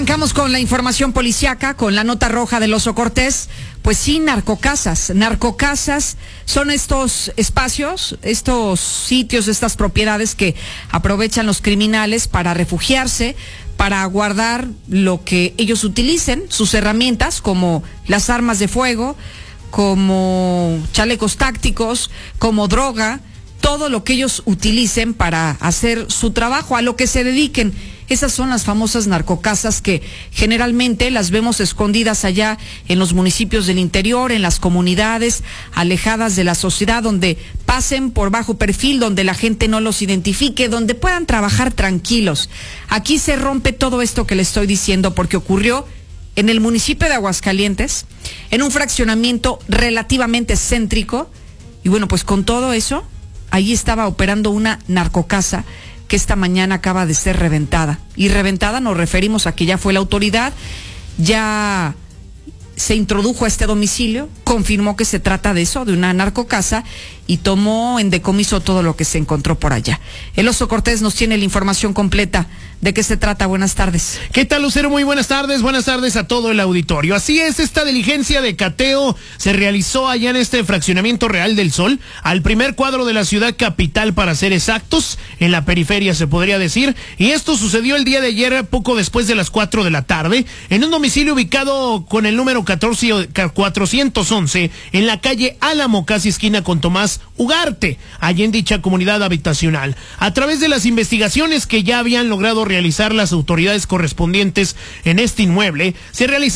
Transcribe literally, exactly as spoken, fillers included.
Arrancamos con la información policiaca, con la nota roja del Oso Cortés. Pues sí, narcocasas. Narcocasas son estos espacios, estos sitios, estas propiedades que aprovechan los criminales para refugiarse, para guardar lo que ellos utilicen, sus herramientas, como las armas de fuego, como chalecos tácticos, como droga, todo lo que ellos utilicen para hacer su trabajo, a lo que se dediquen. Esas son las famosas narcocasas que generalmente las vemos escondidas allá en los municipios del interior, en las comunidades alejadas de la sociedad, donde pasen por bajo perfil, donde la gente no los identifique, donde puedan trabajar tranquilos. Aquí se rompe todo esto que le estoy diciendo porque ocurrió en el municipio de Aguascalientes, en un fraccionamiento relativamente céntrico, y bueno, pues con todo eso, allí estaba operando una narcocasa que esta mañana acaba de ser reventada. Y reventada nos referimos a que ya fue la autoridad, ya se introdujo a este domicilio, confirmó que se trata de eso, de una narcocasa, y tomó en decomiso todo lo que se encontró por allá. El Oso Cortés nos tiene la información completa. ¿De qué se trata? Buenas tardes. ¿Qué tal, Lucero? Muy buenas tardes. Buenas tardes a todo el auditorio. Así es, esta diligencia de cateo se realizó allá en este fraccionamiento Real del Sol, al primer cuadro de la ciudad capital, para ser exactos, en la periferia se podría decir, y esto sucedió el día de ayer, poco después de las cuatro de la tarde, en un domicilio ubicado con el número catorce, cuatrocientos once, en la calle Álamo, casi esquina con Tomás Ugarte, allí en dicha comunidad habitacional. A través de las investigaciones que ya habían logrado realizar las autoridades correspondientes en este inmueble, se realizó